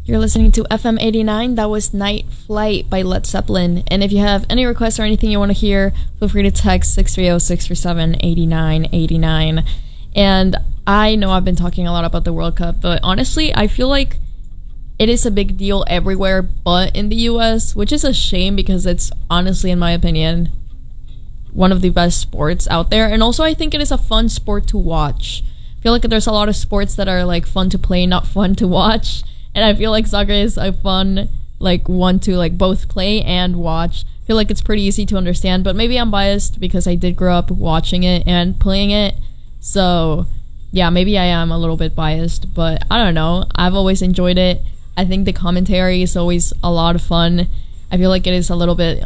You're listening to FM 89. That was Night Flight by Led Zeppelin. And if you have any requests or anything you want to hear, feel free to text 630-637-8989. And I know I've been talking a lot about the World Cup, but honestly, I feel like it is a big deal everywhere but in the US, which is a shame because it's honestly, in my opinion, one of the best sports out there. And also, I think it is a fun sport to watch. I feel like there's a lot of sports that are like fun to play, not fun to watch. And I feel like soccer is a fun, like, one to, like, both play and watch. I feel like it's pretty easy to understand, but maybe I'm biased because I did grow up watching it and playing it. So, yeah, maybe I am a little bit biased, but I don't know. I've always enjoyed it. I think the commentary is always a lot of fun. I feel like it is a little bit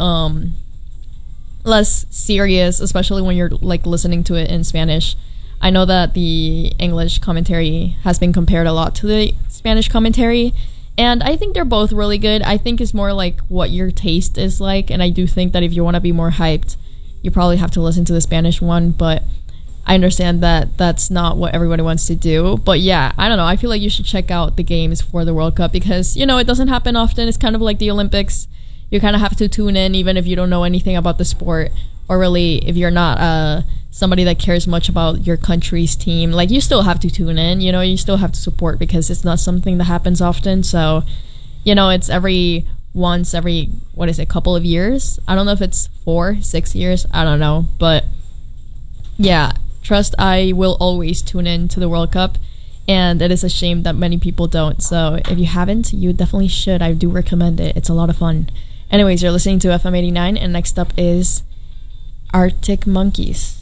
less serious, especially when you're, like, listening to it in Spanish. I know that the English commentary has been compared a lot to the Spanish commentary, and I think they're both really good. I think it's more like what your taste is like, and I do think that if you want to be more hyped, you probably have to listen to the Spanish one, but I understand that that's not what everybody wants to do. But yeah, I don't know. I feel like you should check out the games for the World Cup because, you know, it doesn't happen often. It's kind of like the Olympics. You kind of have to tune in even if you don't know anything about the sport, or really if you're not somebody that cares much about your country's team. Like, you still have to tune in, you know, you still have to support because it's not something that happens often. So, you know, it's every couple of years. I don't know if it's 4-6 years, I don't know, but yeah, trust, I will always tune in to the World Cup, and it is a shame that many people don't. So if you haven't, you definitely should. I do recommend it. It's a lot of fun. Anyways, you're listening to FM 89, and next up is Arctic Monkeys.